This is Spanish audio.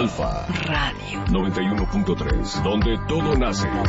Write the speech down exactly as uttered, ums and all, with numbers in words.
Alfa Radio noventa y uno punto tres, donde todo nace.